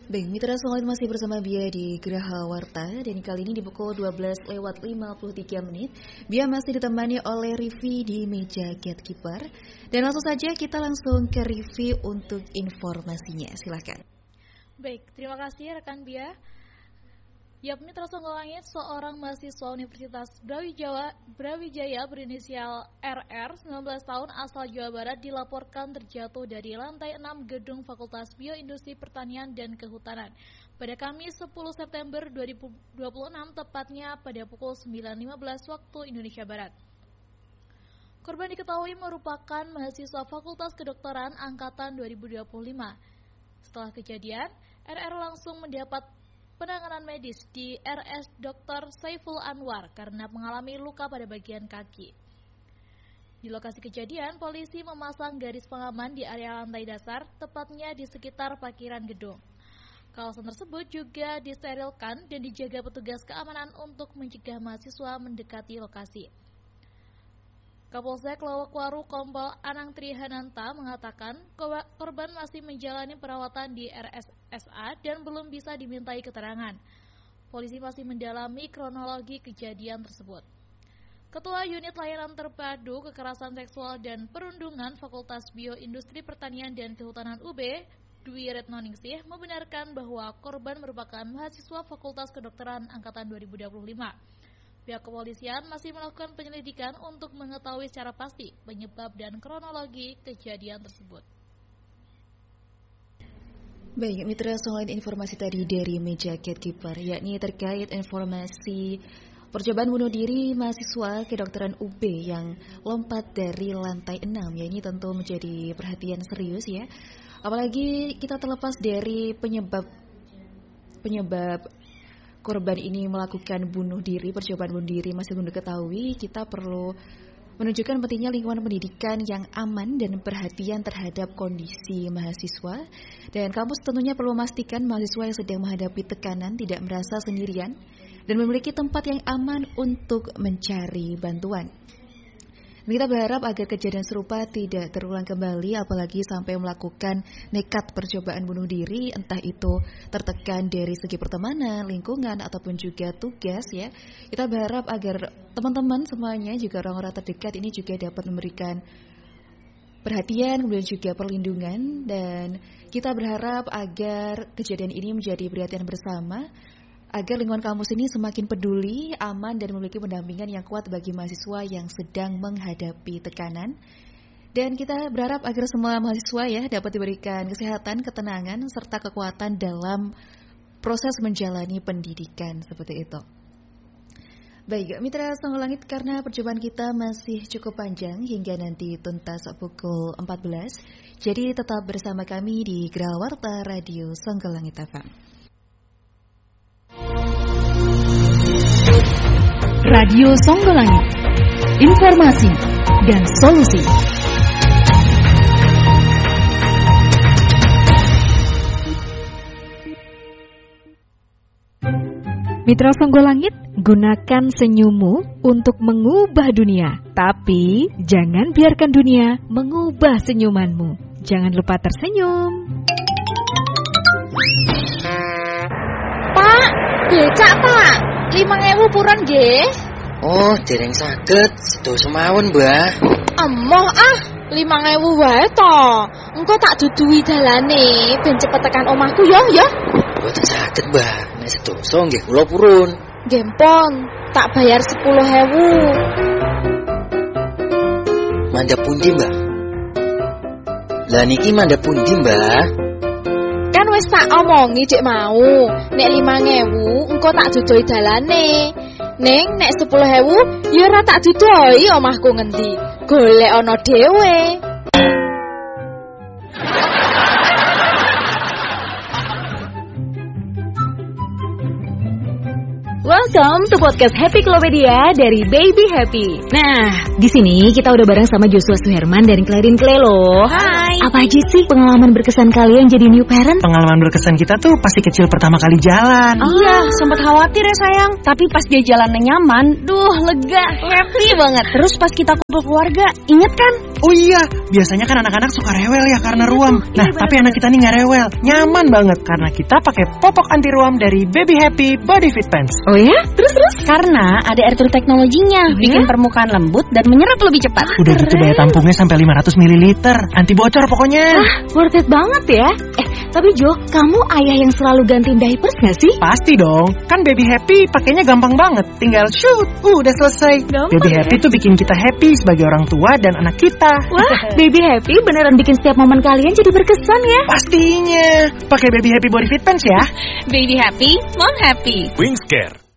Baik, mitra selamat masih bersama Bia di Geraha Warta. Dan kali ini di pukul 12:53 Bia masih ditemani oleh Rivi di meja gatekeeper. Dan langsung saja kita langsung ke Rivi untuk informasinya. Silakan. Baik, terima kasih rekan Bia. Yap, mitra Songgol Langit, seorang mahasiswa Universitas Brawijaya berinisial RR, 19 tahun asal Jawa Barat dilaporkan terjatuh dari lantai 6 gedung Fakultas Bioindustri Pertanian dan Kehutanan pada Kamis 10 September 2026, tepatnya pada pukul 9.15 waktu Indonesia Barat. Korban diketahui merupakan mahasiswa Fakultas Kedokteran Angkatan 2025. Setelah kejadian, RR langsung mendapat penanganan medis di RS Dr. Saiful Anwar karena mengalami luka pada bagian kaki. Di lokasi kejadian, polisi memasang garis pengaman di area lantai dasar, tepatnya di sekitar parkiran gedung. Kawasan tersebut juga disterilkan dan dijaga petugas keamanan untuk mencegah mahasiswa mendekati lokasi. Kapolsek Lowokwaru Kompol Anang Trihananta mengatakan korban masih menjalani perawatan di RSSA dan belum bisa dimintai keterangan. Polisi masih mendalami kronologi kejadian tersebut. Ketua Unit Layanan Terpadu Kekerasan Seksual dan Perundungan Fakultas Bioindustri Pertanian dan Kehutanan UB, Dwi Retnoningsih, membenarkan bahwa korban merupakan mahasiswa Fakultas Kedokteran Angkatan 2025. Pihak kepolisian masih melakukan penyelidikan untuk mengetahui secara pasti penyebab dan kronologi kejadian tersebut. Baik, mitra selain informasi tadi dari meja gatekeeper, yakni terkait informasi percobaan bunuh diri mahasiswa kedokteran UB yang lompat dari lantai 6, ya ini tentu menjadi perhatian serius ya. Apalagi kita terlepas dari penyebab korban ini melakukan percobaan bunuh diri masih belum diketahui. Kita perlu menunjukkan pentingnya lingkungan pendidikan yang aman dan perhatian terhadap kondisi mahasiswa. Dan kampus tentunya perlu memastikan mahasiswa yang sedang menghadapi tekanan tidak merasa sendirian dan memiliki tempat yang aman untuk mencari bantuan. Kita berharap agar kejadian serupa tidak terulang kembali, apalagi sampai melakukan nekat percobaan bunuh diri, entah itu tertekan dari segi pertemanan, lingkungan, ataupun juga tugas ya. Kita berharap agar teman-teman semuanya, juga orang-orang terdekat ini juga dapat memberikan perhatian, kemudian juga perlindungan, dan kita berharap agar kejadian ini menjadi perhatian bersama, agar lingkungan kampus ini semakin peduli, aman, dan memiliki pendampingan yang kuat bagi mahasiswa yang sedang menghadapi tekanan. Dan kita berharap agar semua mahasiswa ya dapat diberikan kesehatan, ketenangan, serta kekuatan dalam proses menjalani pendidikan seperti itu. Baik, mitra Songgol Langit, karena perjumpaan kita masih cukup panjang hingga nanti tuntas pukul 14, jadi tetap bersama kami di Geraha Warta Radio Songgol Langit FM. Radio Songgol Langit, informasi dan solusi. Mitra Songgol Langit, gunakan senyummu untuk mengubah dunia, tapi jangan biarkan dunia mengubah senyumanmu. Jangan lupa tersenyum. Pak, becak Pak, 5.000 puran nggih. Oh, dereng saged, sedo semawon, Mbah. Emoh 5.000 wae to. Engko tak duduhi dalane ben cepet tekan omahku ya. Mboten saged, Mbah. Nek sedoso nggih kula purun. Nggih, Pon, tak bayar 10.000. Mandhap pundi, Mbah? Lah niki mandhap pundi, Mbah? Kan wis tak omongi dik mau, nek 5.000 engko tak duduhi dalane. Ning nek 10.000 ya ora tak duduhi omahku ngendi. Golek ana dhewe. Welcome to podcast Happy Klopedia dari Baby Happy. Nah, di sini kita udah bareng sama Joshua Suherman dan Clarin Klelo. Hai. Apa aja sih pengalaman berkesan kalian jadi new parent? Pengalaman berkesan kita tuh pasti kecil pertama kali jalan. Iya, sempat khawatir ya sayang. Tapi pas dia jalannya nyaman, lega, happy banget. Terus pas kita keluarga, inget kan? Oh iya, biasanya kan anak-anak suka rewel ya karena ruam. Nah, tapi anak kita nih nggak rewel, nyaman banget karena kita pakai popok anti ruam dari Baby Happy Body Fit Pants. Oh ya? Terus? Karena ada air true teknologinya, bikin permukaan lembut dan menyerap lebih cepat. Udah gitu daya tampungnya sampai 500 ml, anti bocor pokoknya. Worth it banget ya. Tapi Jo, kamu ayah yang selalu gantiin diapers gak sih? Pasti dong, kan Baby Happy pakainya gampang banget, tinggal shoot, udah selesai. Baby Happy tuh bikin kita happy sebagai orang tua dan anak kita. Wah, Baby Happy beneran bikin setiap momen kalian jadi berkesan ya. Pastinya, pakai Baby Happy Body Fit Pants ya. Baby Happy, Mom Happy. Wings Care.